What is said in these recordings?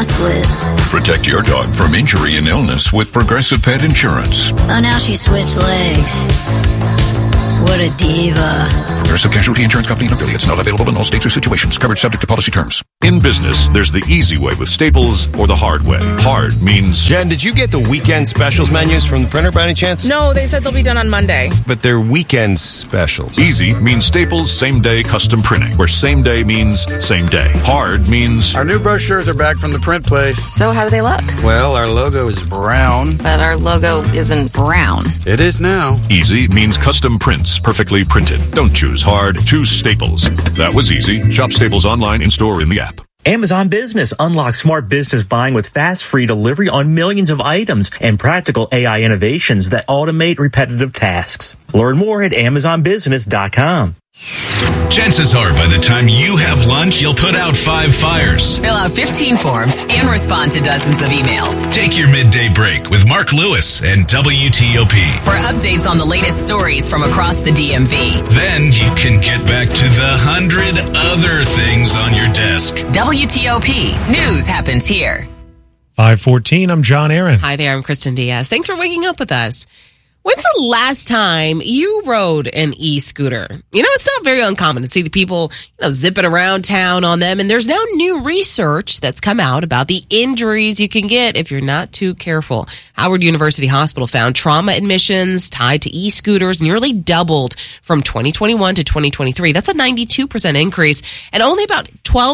mask lit. Protect your dog from injury and illness with Progressive Pet Insurance. Oh, now she switched legs. What a diva. Progressive Casualty Insurance Company and affiliates. Not available in all states or situations. Coverage subject to policy terms. In business, there's the easy way with Staples or the hard way. Hard means... Jen, did you get the weekend specials menus from the printer by any chance? No, they said they'll be done on Monday. But they're weekend specials. Easy means Staples same-day custom printing, where same day means same day. Hard means... Our new brochures are back from the print place. So how do they look? Well, our logo is brown. But our logo isn't brown. It is now. Easy means custom prints, perfectly printed. Don't choose hard, choose Staples. That was easy. Shop Staples online, in-store, in the app. Amazon Business unlocks smart business buying with fast, free delivery on millions of items and practical AI innovations that automate repetitive tasks. Learn more at AmazonBusiness.com. Chances are by the time you have lunch, you'll put out 5 fires. Fill out 15 forms and respond to dozens of emails. Take your midday break with Mark Lewis and WTOP. For updates on the latest stories from across the DMV. Then you can get back to the 100 other things on your desk. WTOP. News happens here. 5:14, I'm John Aaron. Hi there, I'm Kristen Diaz. Thanks for waking up with us. When's the last time you rode an e-scooter? You know, it's not very uncommon to see the people, zipping around town on them. And there's now new research that's come out about the injuries you can get if you're not too careful. Howard University Hospital found trauma admissions tied to e-scooters nearly doubled from 2021 to 2023. That's a 92% increase. And only about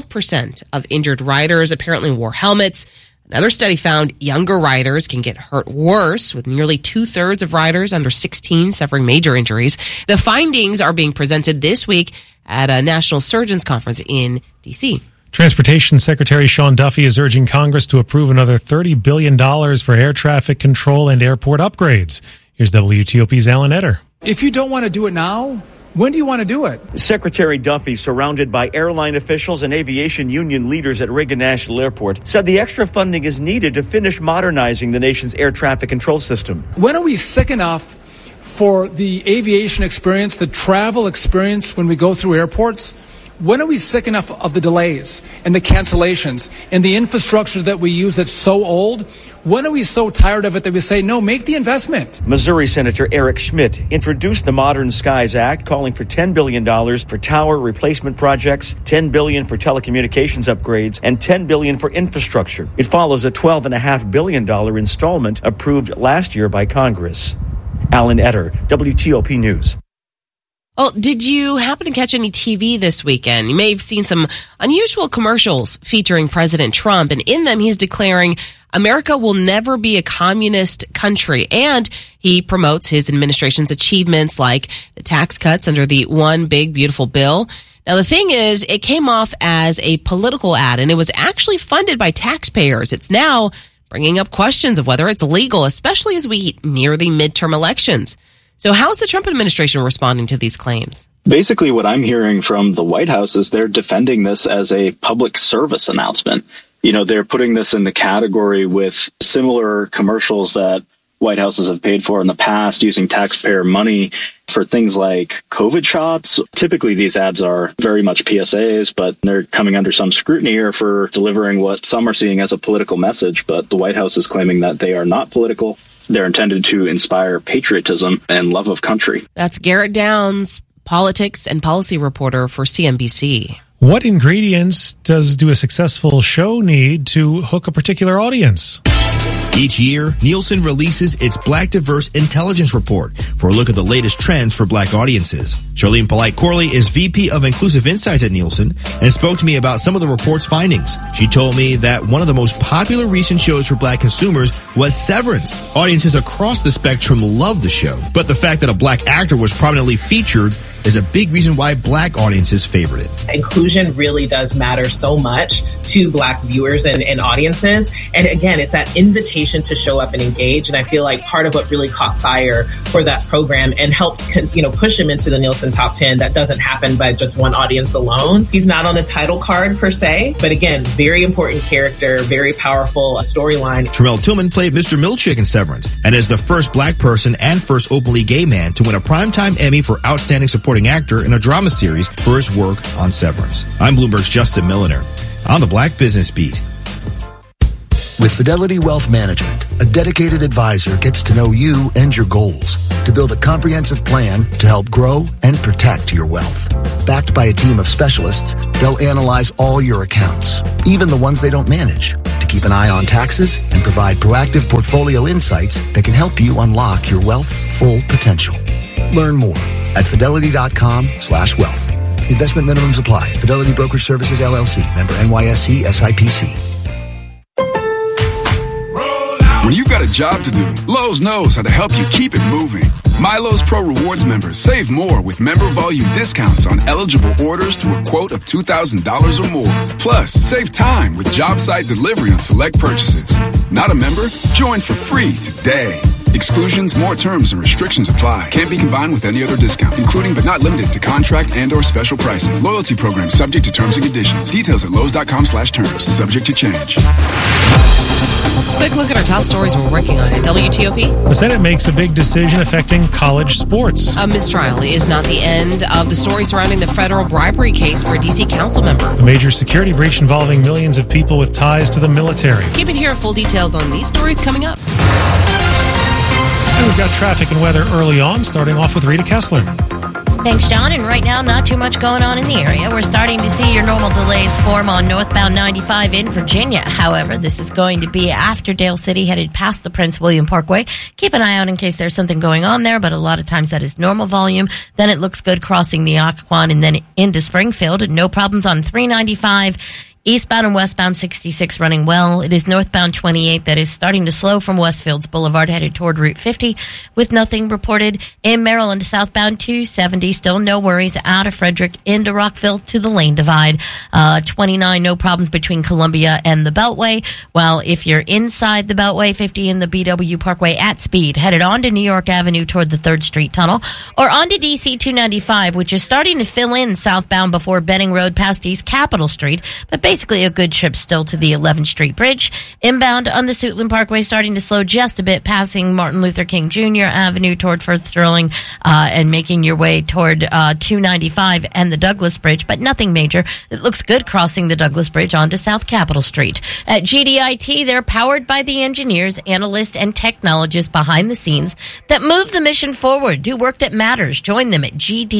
12% of injured riders apparently wore helmets. Another study found younger riders can get hurt worse, with nearly 2/3 of riders under 16 suffering major injuries. The findings are being presented this week at a National Surgeons Conference in D.C. Transportation Secretary Sean Duffy is urging Congress to approve another $30 billion for air traffic control and airport upgrades. Here's WTOP's Alan Etter. If you don't want to do it now, when do you want to do it? Secretary Duffy, surrounded by airline officials and aviation union leaders at Reagan National Airport, said the extra funding is needed to finish modernizing the nation's air traffic control system. When are we sick enough for the aviation experience, the travel experience when we go through airports? When are we sick enough of the delays and the cancellations and the infrastructure that we use that's so old? When are we so tired of it that we say, no, make the investment? Missouri Senator Eric Schmidt introduced the Modern Skies Act, calling for $10 billion for tower replacement projects, $10 billion for telecommunications upgrades, and $10 billion for infrastructure. It follows a $12.5 billion installment approved last year by Congress. Alan Etter, WTOP News. Well, did you happen to catch any TV this weekend? You may have seen some unusual commercials featuring President Trump, and in them he's declaring America will never be a communist country, and he promotes his administration's achievements like the tax cuts under the One Big Beautiful Bill. Now, the thing is, it came off as a political ad, and it was actually funded by taxpayers. It's now bringing up questions of whether it's legal, especially as we near the midterm elections. So how's the Trump administration responding to these claims? Basically, what I'm hearing from the White House is they're defending this as a public service announcement. They're putting this in the category with similar commercials that White Houses have paid for in the past using taxpayer money for things like COVID shots. Typically, these ads are very much PSAs, but they're coming under some scrutiny here for delivering what some are seeing as a political message. But the White House is claiming that they are not political. They're intended to inspire patriotism and love of country. That's Garrett Downs, politics and policy reporter for CNBC. What ingredients do a successful show need to hook a particular audience? Each year, Nielsen releases its Black Diverse Intelligence Report for a look at the latest trends for Black audiences. Charlene Polite-Corley is VP of Inclusive Insights at Nielsen and spoke to me about some of the report's findings. She told me that one of the most popular recent shows for Black consumers was Severance. Audiences across the spectrum loved the show, but the fact that a Black actor was prominently featured is a big reason why Black audiences favored it. Inclusion really does matter so much to Black viewers and audiences. And again, it's that invitation to show up and engage. And I feel like part of what really caught fire for that program and helped, push him into the Nielsen Top 10, that doesn't happen by just one audience alone. He's not on the title card per se, but again, very important character, very powerful storyline. Terrell Tillman played Mr. Milchick in Severance and is the first Black person and first openly gay man to win a Primetime Emmy for Outstanding Supporting Actor in a drama series for his work on Severance. I'm Bloomberg's Justin Milliner on the Black Business Beat. With Fidelity Wealth Management, a dedicated advisor gets to know you and your goals to build a comprehensive plan to help grow and protect your wealth. Backed by a team of specialists, they'll analyze all your accounts, even the ones they don't manage, to keep an eye on taxes and provide proactive portfolio insights that can help you unlock your wealth's full potential. Learn more at fidelity.com/wealth. Investment minimums apply. Fidelity Brokerage Services, LLC. Member NYSE SIPC. When you've got a job to do, Lowe's knows how to help you keep it moving. MyLowe's Pro Rewards members save more with member volume discounts on eligible orders through a quote of $2,000 or more. Plus, save time with job site delivery on select purchases. Not a member? Join for free today. Exclusions, more terms, and restrictions apply. Can't be combined with any other discount, including but not limited to contract and/or special pricing. Loyalty program subject to terms and conditions. Details at Lowe's.com/terms. Subject to change. Quick look at our top stories we're working on at WTOP. The Senate makes a big decision affecting college sports. A mistrial is not the end of the story surrounding the federal bribery case for a D.C. council member. A major security breach involving millions of people with ties to the military. Keep it here. Full details on these stories coming up. And we've got traffic and weather early on, starting off with Rita Kessler. Thanks, John. And right now, not too much going on in the area. We're starting to see your normal delays form on northbound 95 in Virginia. However, this is going to be after Dale City, headed past the Prince William Parkway. Keep an eye out in case there's something going on there, but a lot of times that is normal volume. Then it looks good crossing the Occoquan and then into Springfield. No problems on 395. Eastbound and westbound 66 running well. It is northbound 28 that is starting to slow from Westfields Boulevard headed toward Route 50 with nothing reported. In Maryland, southbound 270, still no worries out of Frederick into Rockville to the lane divide. 29, no problems between Columbia and the Beltway. While if you're inside the Beltway, 50 in the BW Parkway at speed, headed on to New York Avenue toward the 3rd Street Tunnel, or onto DC 295, which is starting to fill in southbound before Benning Road past East Capitol Street, but basically a good trip still to the 11th Street Bridge. Inbound on the Suitland Parkway starting to slow just a bit, passing Martin Luther King Jr. Avenue toward Firth Sterling and making your way toward 295 and the Douglas Bridge, but nothing major. It looks good crossing the Douglas Bridge onto South Capitol Street. At GDIT, they're powered by the engineers, analysts, and technologists behind the scenes that move the mission forward, do work that matters. Join them at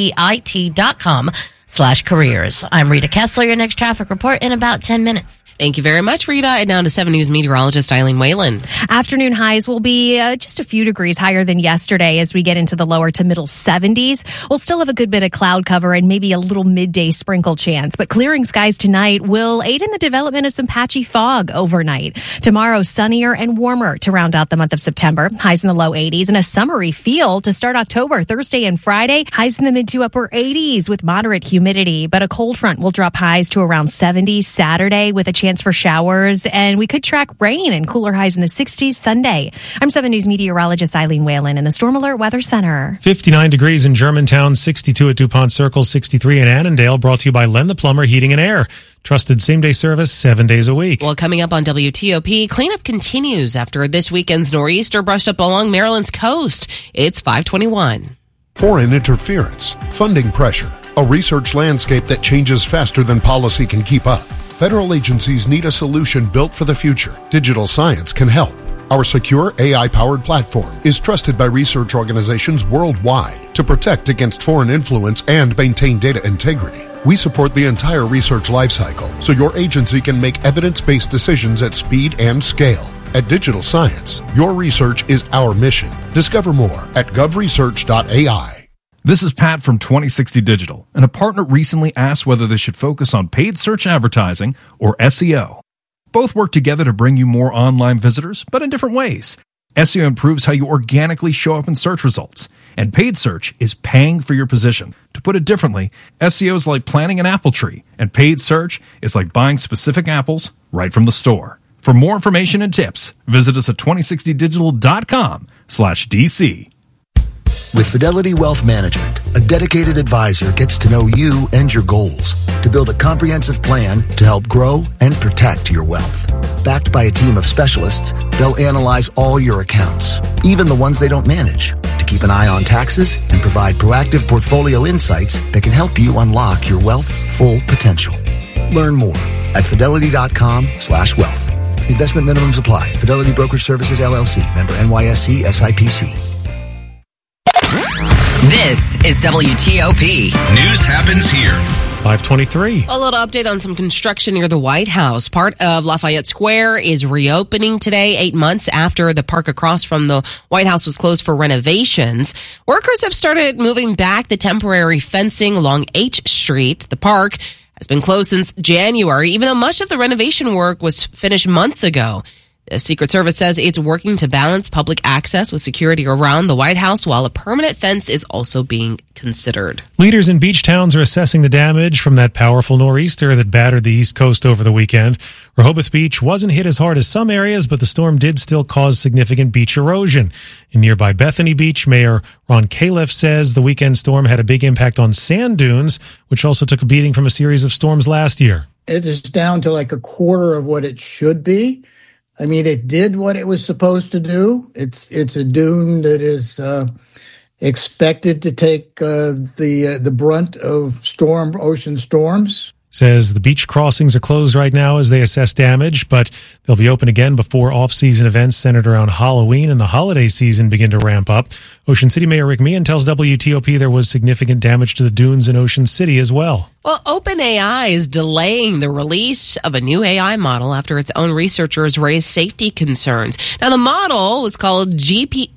gdit.com/careers. I'm Rita Kessler. Your next traffic report in about 10 minutes. Thank you very much, Rita. And now to 7 News meteorologist Eileen Whalen. Afternoon highs will be just a few degrees higher than yesterday as we get into the lower to middle 70s. We'll still have a good bit of cloud cover and maybe a little midday sprinkle chance, but clearing skies tonight will aid in the development of some patchy fog overnight. Tomorrow, sunnier and warmer to round out the month of September. Highs in the low 80s and a summery feel to start October. Thursday and Friday, highs in the mid to upper 80s with moderate humidity, but a cold front will drop highs to around 70 Saturday with a chance for showers, and we could track rain and cooler highs in the 60s Sunday. I'm 7 News meteorologist Eileen Whalen in the Storm Alert Weather Center. 59 degrees in Germantown, 62 at DuPont Circle, 63 in Annandale, brought to you by Len the Plumber Heating and Air. Trusted same-day service 7 days a week. Well, coming up on WTOP, cleanup continues after this weekend's nor'easter brushed up along Maryland's coast. It's 5:21. Foreign interference, funding pressure, a research landscape that changes faster than policy can keep up. Federal agencies need a solution built for the future. Digital science can help. Our secure AI-powered platform is trusted by research organizations worldwide to protect against foreign influence and maintain data integrity. We support the entire research lifecycle so your agency can make evidence-based decisions at speed and scale. At Digital Science, your research is our mission. Discover more at govresearch.ai. This is Pat from 2060 Digital, and a partner recently asked whether they should focus on paid search advertising or SEO. Both work together to bring you more online visitors, but in different ways. SEO improves how you organically show up in search results, and paid search is paying for your position. To put it differently, SEO is like planting an apple tree, and paid search is like buying specific apples right from the store. For more information and tips, visit us at 2060digital.com/DC. With Fidelity Wealth Management, a dedicated advisor gets to know you and your goals to build a comprehensive plan to help grow and protect your wealth. Backed by a team of specialists, they'll analyze all your accounts, even the ones they don't manage, to keep an eye on taxes and provide proactive portfolio insights that can help you unlock your wealth's full potential. Learn more at fidelity.com/wealth. Investment minimums apply. Fidelity Brokerage Services, LLC. Member NYSE SIPC. This is WTOP. News happens here. 523. A little update on some construction near the White House. Part of Lafayette Square is reopening today, 8 months after the park across from the White House was closed for renovations. Workers have started moving back the temporary fencing along H Street. The park has been closed since January, even though much of the renovation work was finished months ago. The Secret Service says it's working to balance public access with security around the White House, while a permanent fence is also being considered. Leaders in beach towns are assessing the damage from that powerful nor'easter that battered the East Coast over the weekend. Rehoboth Beach wasn't hit as hard as some areas, but the storm did still cause significant beach erosion. In nearby Bethany Beach, Mayor Ron Califf says the weekend storm had a big impact on sand dunes, which also took a beating from a series of storms last year. It is down to like a quarter of what it should be. I mean, it did what it was supposed to do. It's a dune that is expected to take the brunt of ocean storms. Says the beach crossings are closed right now as they assess damage, but they'll be open again before off-season events centered around Halloween and the holiday season begin to ramp up. Ocean City Mayor Rick Meehan tells WTOP there was significant damage to the dunes in Ocean City as well. Well, OpenAI is delaying the release of a new AI model after its own researchers raised safety concerns. Now, the model was called GPT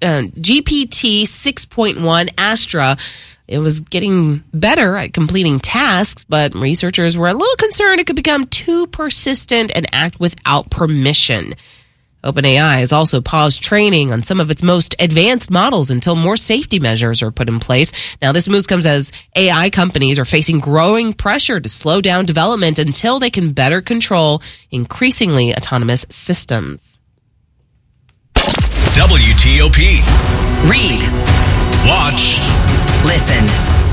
6.1 Astra. It was getting better at completing tasks, but researchers were a little concerned it could become too persistent and act without permission. OpenAI has also paused training on some of its most advanced models until more safety measures are put in place. Now, this move comes as AI companies are facing growing pressure to slow down development until they can better control increasingly autonomous systems. WTOP. Read. Watch. Listen.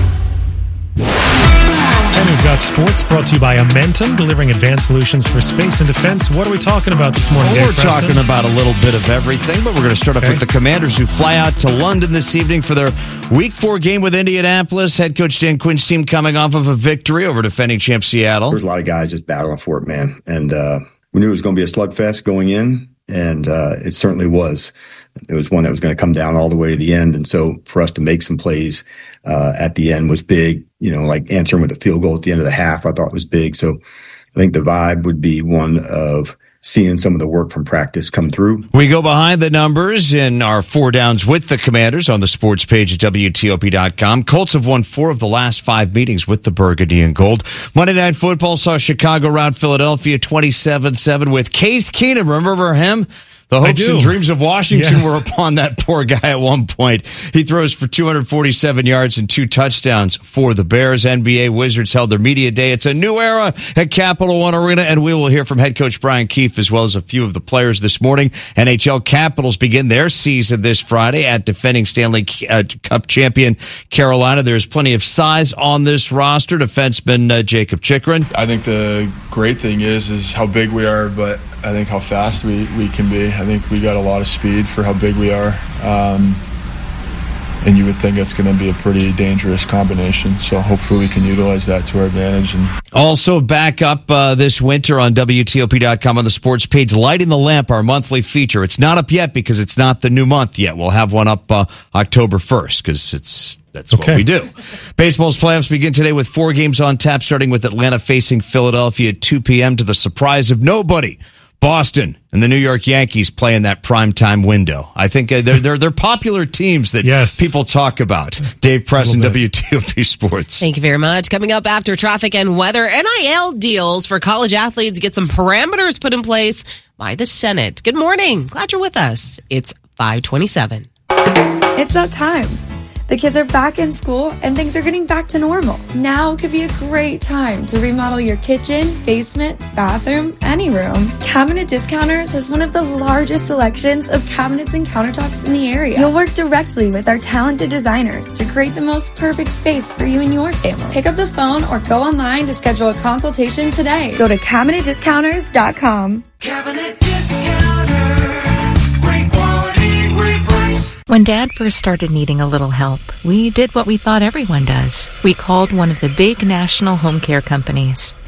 And we've got sports brought to you by Amentum, delivering advanced solutions for space and defense. What are we talking about this morning, Well, Dave we're Preston? talking about a little bit of everything, but we're going to start off with the Commanders, who fly out to London this evening for their Week 4 game with Indianapolis. Head coach Dan Quinn's team coming off of a victory over defending champ Seattle. There's a lot of guys just battling for it, man. And we knew it was going to be a slugfest going in, and it certainly was. It was one that was going to come down all the way to the end. And so for us to make some plays at the end was big, like answering with a field goal at the end of the half, I thought was big. So I think the vibe would be one of seeing some of the work from practice come through. We go behind the numbers in our 4 downs with the Commanders on the sports page at WTOP.com. Colts have won 4 of the last 5 meetings with the Burgundy and Gold. Monday Night Football saw Chicago rout Philadelphia 27-7 with Case Keenum. Remember him? The hopes and dreams of Washington were upon that poor guy at one point. He throws for 247 yards and 2 touchdowns for the Bears. NBA Wizards held their media day. It's a new era at Capital One Arena, and we will hear from head coach Brian Keefe as well as a few of the players this morning. NHL Capitals begin their season this Friday at defending Stanley Cup champion Carolina. There's plenty of size on this roster. Defenseman Jacob Chychrun. I think the great thing is how big we are, but I think how fast we can be. I think we got a lot of speed for how big we are. And you would think it's going to be a pretty dangerous combination. So hopefully we can utilize that to our advantage. And also back up this winter on WTOP.com on the sports page, Lighting the Lamp, our monthly feature. It's not up yet because it's not the new month yet. We'll have one up October 1st because that's what we do. Baseball's playoffs begin today with 4 games on tap, starting with Atlanta facing Philadelphia at 2 p.m. to the surprise of nobody. Boston and the New York Yankees play in that primetime window. I think they're popular teams that people talk about. Dave Preston, WTOP Sports. Thank you very much. Coming up after traffic and weather, NIL deals for college athletes get some parameters put in place by the Senate. Good morning. Glad you're with us. It's 5:27. It's that time. The kids are back in school and things are getting back to normal. Now could be a great time to remodel your kitchen, basement, bathroom, any room. Cabinet Discounters has one of the largest selections of cabinets and countertops in the area. You'll work directly with our talented designers to create the most perfect space for you and your family. Pick up the phone or go online to schedule a consultation today. Go to CabinetDiscounters.com. Cabinet Discounters. Great quality, great price. When Dad first started needing a little help, we did what we thought everyone does. We called one of the big national home care companies.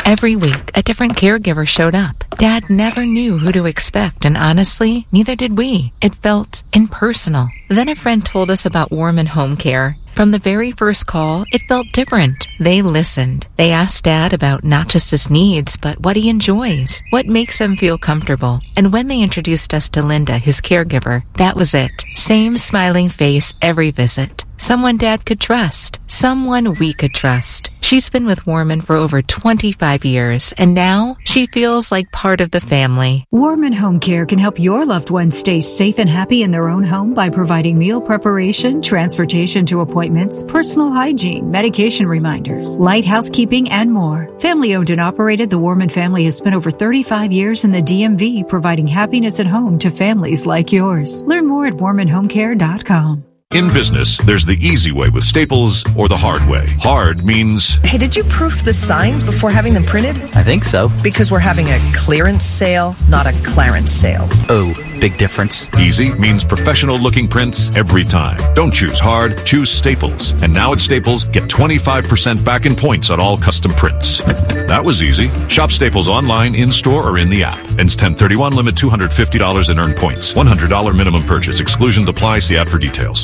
Every week, a different caregiver showed up. Dad never knew who to expect, and honestly, neither did we. It felt impersonal. Then a friend told us about Warman Home Care. From the very first call, it felt different. They listened. They asked Dad about not just his needs, but what he enjoys, what makes him feel comfortable. And when they introduced us to Linda, his caregiver, that was it. Same smiling face every visit. Someone Dad could trust. Someone we could trust. She's been with Warman for over 25 years, and now she feels like part of the family. Warman Home Care can help your loved ones stay safe and happy in their own home by providing meal preparation, transportation to appointments, personal hygiene, medication reminders, light housekeeping, and more. Family owned and operated, the Warman family has spent over 35 years in the DMV providing happiness at home to families like yours. Learn more at warmanhomecare.com. In business, there's the easy way with Staples or the hard way. Hard means... Hey, did you proof the signs before having them printed? I think so. Because we're having a clearance sale, not a clarence sale. Oh, big difference. Easy means professional-looking prints every time. Don't choose hard, choose Staples. And now at Staples, get 25% back in points on all custom prints. That was easy. Shop Staples online, in-store, or in the app. Ends 10/31, limit $250 and earn points. $100 minimum purchase. Exclusions apply. See ad for details.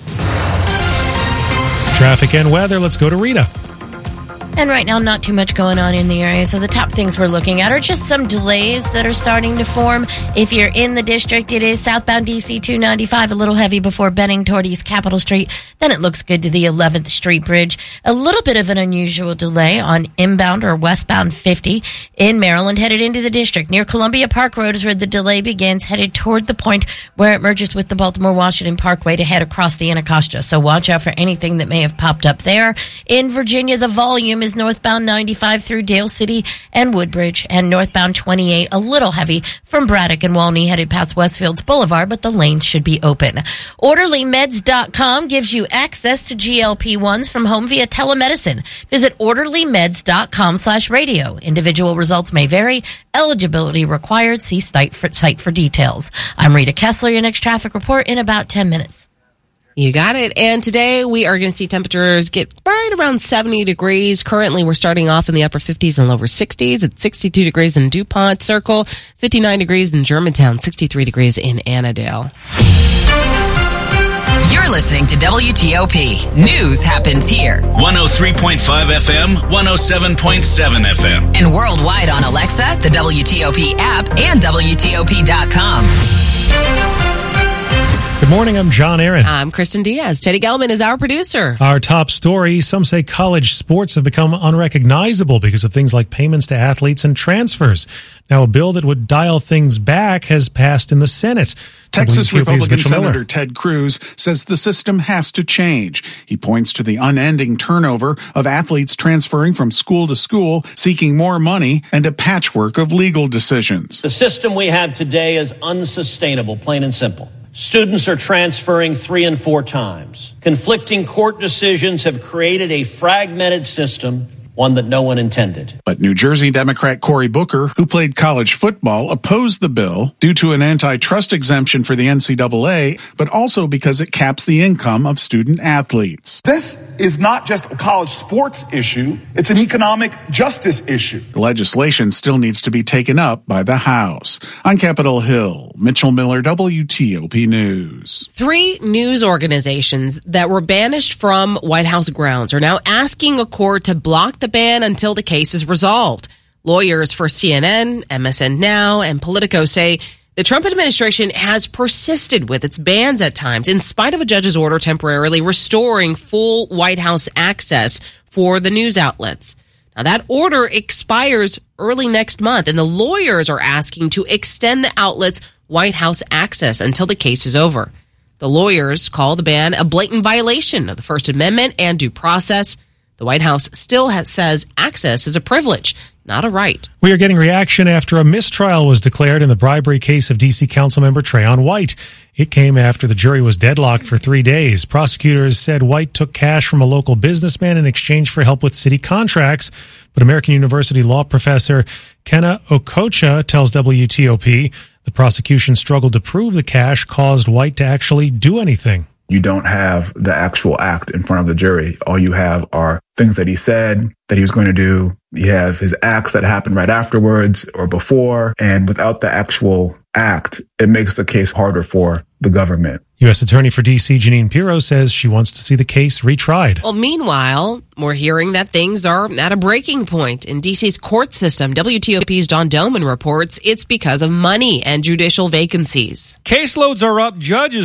Traffic and weather. Let's go to Rita. And right now, not too much going on in the area. So the top things we're looking at are just some delays that are starting to form. If you're in the district, it is southbound DC 295, a little heavy before bending toward East Capitol Street. Then it looks good to the 11th Street Bridge. A little bit of an unusual delay on inbound or westbound 50 in Maryland, headed into the district. Near Columbia Park Road is where the delay begins, headed toward the point where it merges with the Baltimore-Washington Parkway to head across the Anacostia. So watch out for anything that may have popped up there. In Virginia, the volume is northbound 95 through Dale City and Woodbridge, and northbound 28 a little heavy from Braddock and Walney headed past Westfields Boulevard, but the lanes should be open. OrderlyMeds.com gives you access to GLP-1s from home via telemedicine. Visit OrderlyMeds.com/radio. Individual results may vary. Eligibility required. See site for details. I'm Rita Kessler. Your next traffic report in about 10 minutes. You got it. And today we are going to see temperatures get right around 70 degrees. Currently, we're starting off in the upper 50s and lower 60s. It's 62 degrees in DuPont Circle, 59 degrees in Germantown, 63 degrees in Annandale. You're listening to WTOP. News happens here. 103.5 FM, 107.7 FM. And worldwide on Alexa, the WTOP app, and WTOP.com. Good morning, I'm John Aaron. I'm Kristen Diaz. Teddy Gelman is our producer. Our top story, some say college sports have become unrecognizable because of things like payments to athletes and transfers. Now, a bill that would dial things back has passed in the Senate. Texas Republican Senator Ted Cruz says the system has to change. He points to the unending turnover of athletes transferring from school to school, seeking more money, and a patchwork of legal decisions. The system we have today is unsustainable, plain and simple. Students are transferring 3 and 4 times. Conflicting court decisions have created a fragmented system, one that no one intended. But New Jersey Democrat Cory Booker, who played college football, opposed the bill due to an antitrust exemption for the NCAA, but also because it caps the income of student athletes. This is not just a college sports issue, it's an economic justice issue. The legislation still needs to be taken up by the House. On Capitol Hill, Mitchell Miller, WTOP News. 3 news organizations that were banished from White House grounds are now asking a court to block the ban until the case is resolved. Lawyers for CNN, MSN Now, and Politico say the Trump administration has persisted with its bans at times, in spite of a judge's order temporarily restoring full White House access for the news outlets. Now, that order expires early next month, and the lawyers are asking to extend the outlets' White House access until the case is over. The lawyers call the ban a blatant violation of the First Amendment and due process. The White House still says access is a privilege, not a right. We are getting reaction after a mistrial was declared in the bribery case of D.C. Councilmember Trayon White. It came after the jury was deadlocked for 3 days. Prosecutors said White took cash from a local businessman in exchange for help with city contracts, but American University law professor Kenna Okocha tells WTOP the prosecution struggled to prove the cash caused White to actually do anything. You don't have the actual act in front of the jury. All you have are things that he said that he was going to do. You have his acts that happened right afterwards or before. And without the actual act, it makes the case harder for the government. U.S. Attorney for D.C. Jeanine Pirro says she wants to see the case retried. Well, meanwhile, we're hearing that things are at a breaking point in D.C.'s court system. WTOP's Don Doman reports it's because of money and judicial vacancies. Caseloads are up. Judges